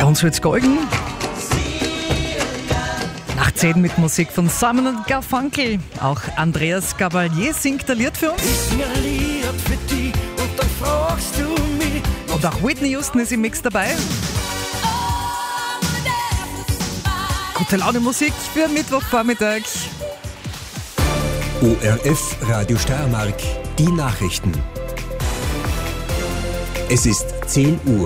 Bei uns wird's golden. Nach 10 mit Musik von Simon & Garfunkel. Auch Andreas Gabalier singt ein Lied für uns. Ist mir ein Lied für dich und dann fragst du mich. Und auch Whitney Houston ist im Mix dabei. Gute Laune Musik für Mittwochvormittag. ORF Radio Steiermark, die Nachrichten. Es ist 10 Uhr.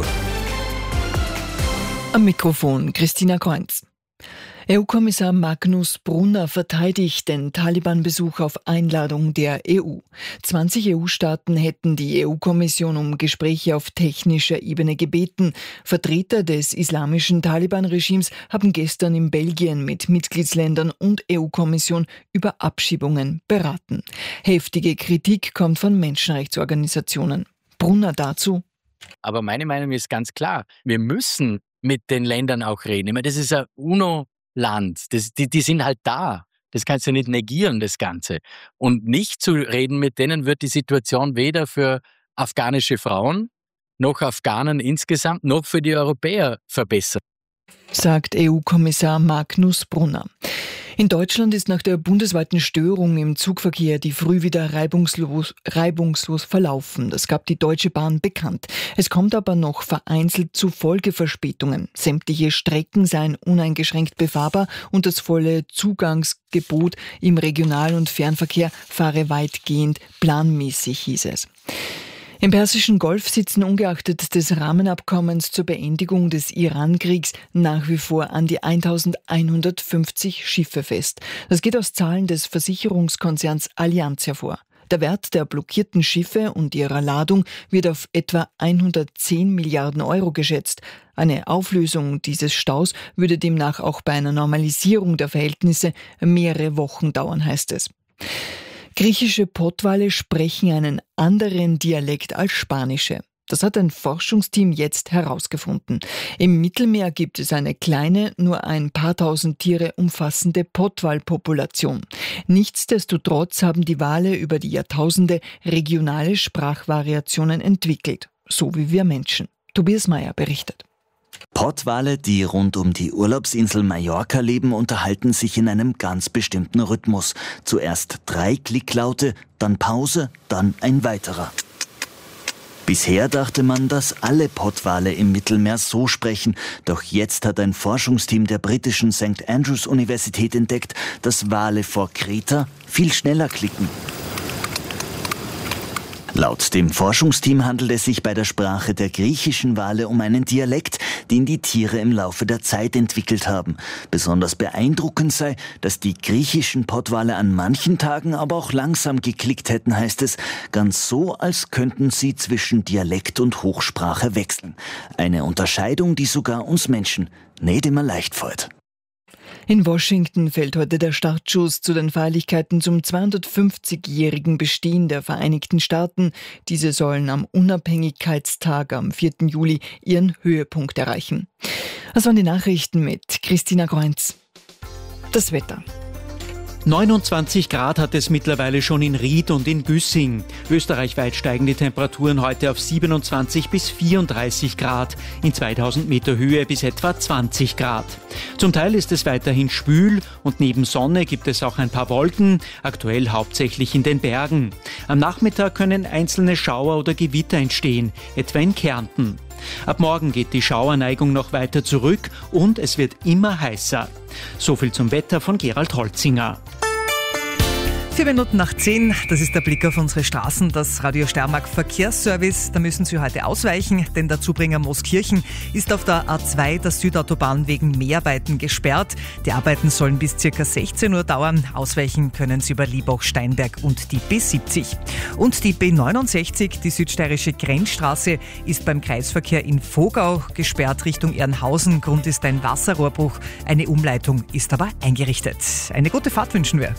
Am Mikrofon Christina Kreunz. EU-Kommissar Magnus Brunner verteidigt den Taliban-Besuch auf Einladung der EU. 20 EU-Staaten hätten die EU-Kommission um Gespräche auf technischer Ebene gebeten. Vertreter des islamischen Taliban-Regimes haben gestern in Belgien mit Mitgliedsländern und EU-Kommission über Abschiebungen beraten. Heftige Kritik kommt von Menschenrechtsorganisationen. Brunner dazu: Aber meine Meinung ist ganz klar, wir müssen mit den Ländern auch reden. Ich meine, das ist ein UNO-Land, die sind halt da. Das kannst du nicht negieren, das Ganze. Und nicht zu reden mit denen wird die Situation weder für afghanische Frauen, noch Afghanen insgesamt, noch für die Europäer verbessern. Sagt EU-Kommissar Magnus Brunner. In Deutschland ist nach der bundesweiten Störung im Zugverkehr die Früh wieder reibungslos verlaufen. Das gab die Deutsche Bahn bekannt. Es kommt aber noch vereinzelt zu Folgeverspätungen. Sämtliche Strecken seien uneingeschränkt befahrbar und das volle Zugangsgebot im Regional- und Fernverkehr fahre weitgehend planmäßig, hieß es. Im Persischen Golf sitzen ungeachtet des Rahmenabkommens zur Beendigung des Iran-Kriegs nach wie vor an die 1150 Schiffe fest. Das geht aus Zahlen des Versicherungskonzerns Allianz hervor. Der Wert der blockierten Schiffe und ihrer Ladung wird auf etwa 110 Milliarden Euro geschätzt. Eine Auflösung dieses Staus würde demnach auch bei einer Normalisierung der Verhältnisse mehrere Wochen dauern, heißt es. Griechische Pottwale sprechen einen anderen Dialekt als spanische. Das hat ein Forschungsteam jetzt herausgefunden. Im Mittelmeer gibt es eine kleine, nur ein paar tausend Tiere umfassende Pottwalpopulation. Nichtsdestotrotz haben die Wale über die Jahrtausende regionale Sprachvariationen entwickelt, so wie wir Menschen. Tobias Meyer berichtet. Pottwale, die rund um die Urlaubsinsel Mallorca leben, unterhalten sich in einem ganz bestimmten Rhythmus. Zuerst 3 Klicklaute, dann Pause, dann ein weiterer. Bisher dachte man, dass alle Pottwale im Mittelmeer so sprechen. Doch jetzt hat ein Forschungsteam der britischen St. Andrews Universität entdeckt, dass Wale vor Kreta viel schneller klicken. Laut dem Forschungsteam handelt es sich bei der Sprache der griechischen Wale um einen Dialekt, den die Tiere im Laufe der Zeit entwickelt haben. Besonders beeindruckend sei, dass die griechischen Pottwale an manchen Tagen aber auch langsam geklickt hätten, heißt es, ganz so, als könnten sie zwischen Dialekt und Hochsprache wechseln. Eine Unterscheidung, die sogar uns Menschen nicht immer leicht fällt. In Washington fällt heute der Startschuss zu den Feierlichkeiten zum 250-jährigen Bestehen der Vereinigten Staaten. Diese sollen am Unabhängigkeitstag am 4. Juli ihren Höhepunkt erreichen. Das waren die Nachrichten mit Christina Kreunz. Das Wetter. 29 Grad hat es mittlerweile schon in Ried und in Güssing. Österreichweit steigen die Temperaturen heute auf 27 bis 34 Grad, in 2000 Meter Höhe bis etwa 20 Grad. Zum Teil ist es weiterhin schwül und neben Sonne gibt es auch ein paar Wolken, aktuell hauptsächlich in den Bergen. Am Nachmittag können einzelne Schauer oder Gewitter entstehen, etwa in Kärnten. Ab morgen geht die Schauerneigung noch weiter zurück und es wird immer heißer. So viel zum Wetter von Gerald Holzinger. 4 Minuten nach 10, das ist der Blick auf unsere Straßen, das Radio Steiermark Verkehrsservice. Da müssen Sie heute ausweichen, denn der Zubringer Mooskirchen ist auf der A2 der Südautobahn wegen Mehrarbeiten gesperrt. Die Arbeiten sollen bis ca. 16 Uhr dauern. Ausweichen können Sie über Liebach, Steinberg und die B70. Und die B69, die südsteirische Grenzstraße, ist beim Kreisverkehr in Vogau gesperrt Richtung Ehrenhausen. Grund ist ein Wasserrohrbruch. Eine Umleitung ist aber eingerichtet. Eine gute Fahrt wünschen wir.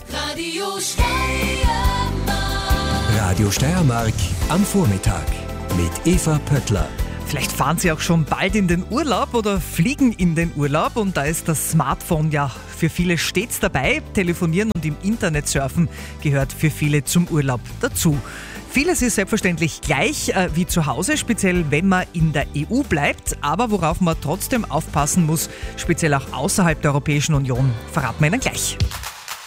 Radio Steiermark am Vormittag mit Eva Pöttler. Vielleicht fahren Sie auch schon bald in den Urlaub oder fliegen in den Urlaub und da ist das Smartphone ja für viele stets dabei. Telefonieren und im Internet surfen gehört für viele zum Urlaub dazu. Vieles ist selbstverständlich gleich wie zu Hause, speziell wenn man in der EU bleibt. Aber worauf man trotzdem aufpassen muss, speziell auch außerhalb der Europäischen Union, verraten wir Ihnen gleich.